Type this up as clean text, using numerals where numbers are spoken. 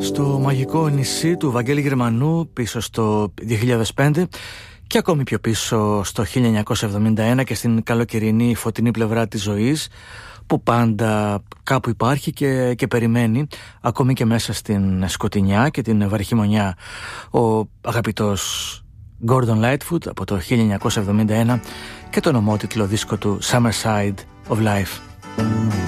στο μαγικό νησί του Βαγγέλη Γερμανού πίσω στο 2005 και ακόμη πιο πίσω στο 1971 και στην καλοκαιρινή φωτεινή πλευρά της ζωής που πάντα κάπου υπάρχει και περιμένει ακόμη και μέσα στην σκοτεινιά και την βαρχημονιά. Ο αγαπητός Gordon Lightfoot από το 1971 και τον ομότιτλο δίσκο του Summer Side of Life.